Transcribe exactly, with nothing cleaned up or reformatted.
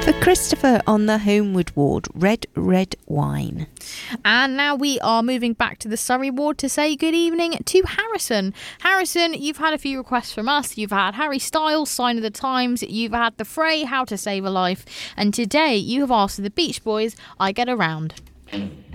For Christopher on the Homeward Ward, red, red wine. And now we are moving back to the Surrey ward to say good evening to Harrison. Harrison, you've had a few requests from us. You've had Harry Styles, Sign of the Times. You've had The Fray, How to Save a Life. And today you have asked the Beach Boys, I Get Around.